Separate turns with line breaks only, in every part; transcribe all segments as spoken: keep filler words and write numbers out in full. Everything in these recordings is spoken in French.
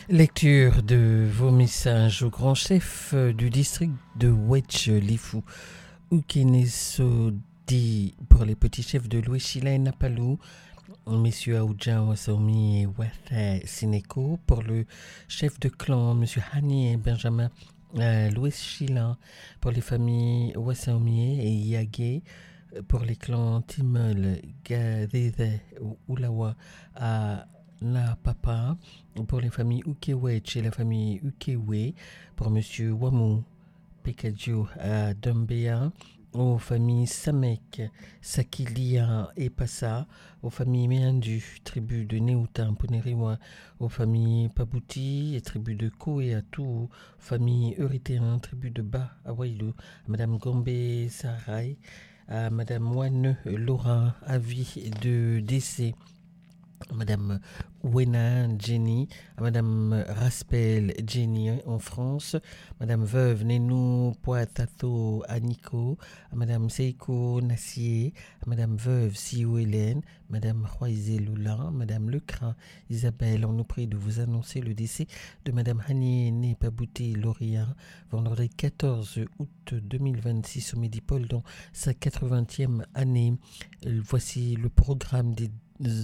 Lecture de vos messages au grand chef du district de Wedge Lifu, Ukenesodi pour les petits chefs de Louis Chila et Napalou, messieurs Aoudja, Wassoumi et Watha Sineko, pour le chef de clan, monsieur Hani et Benjamin euh, Louis Chila, pour les familles Wassoumi et Yagé, pour les clans Timol, Gadede, Ulawa, à Na Papa, pour les familles Ukewech et la famille Ukewe, pour monsieur Wamu Pekadjo à Dumbea, aux familles Samek, Sakilia et Passa, aux familles Meandu, tribu de Neutin, Poneriwa, aux familles Pabouti et tribu de Ko et Atou, famille Eurythéen, tribu de Ba à Wailou, à madame Gombe Sarai, à madame Wane Laura, avis de décès, madame Wena Jenny, à madame Raspel Jenny en France, madame Veuve Nenou Poatato Aniko, à madame Seiko Nassier, à madame Veuve Sio Hélène, madame Roisé Lula, madame Lecrin Isabelle, on nous prie de vous annoncer le décès de madame Hani Nepabouté Lauria, vendredi quatorze août deux mille vingt-six au Médipôle dans sa quatre-vingtième année. Voici le programme des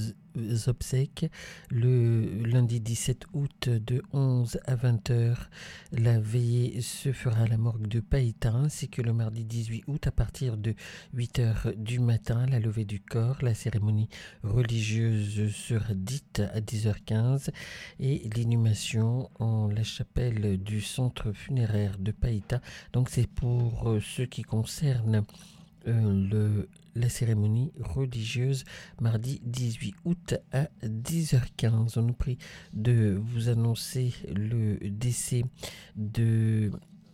obsèques. Le lundi dix-sept août de onze à vingt heures, la veillée se fera à la morgue de Païta, ainsi que le mardi dix-huit août à partir de huit heures du matin, la levée du corps, la cérémonie religieuse sera dite à dix heures quinze et l'inhumation en la chapelle du centre funéraire de Païta. Donc c'est pour ceux qui concernent euh, le la cérémonie religieuse mardi dix-huit août à dix heures quinze. On nous prie de vous annoncer le décès de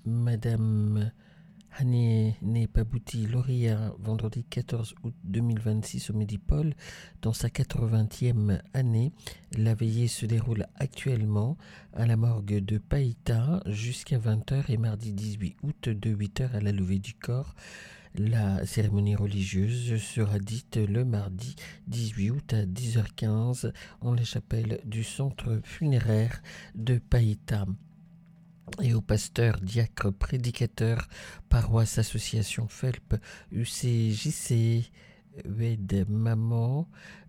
madame Hani Nepabouti Lauria, vendredi quatorze août deux mille vingt-six au Médipôle, dans sa quatre-vingtième année. La veillée se déroule actuellement à la morgue de Païta jusqu'à vingt heures et mardi dix-huit août de huit heures à la levée du corps. La cérémonie religieuse sera dite le mardi dix-huit août à dix heures quinze en la chapelle du centre funéraire de Païta. Et au pasteur, diacre, prédicateur, paroisse, association Felp, U C J C, Ved Maman,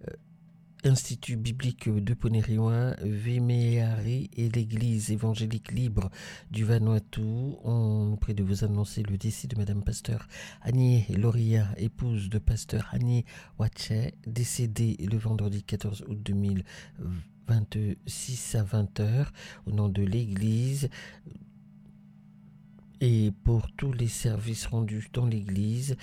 Institut biblique de Poneriwa, Véméari et l'Église évangélique libre du Vanuatu. On nous prie de vous annoncer le décès de Madame Pasteur Annie Lauria, épouse de Pasteur Annie Wache, décédée le vendredi quatorze août deux mille vingt-six à vingt heures au nom de l'Église. Et pour tous les services rendus dans l'église,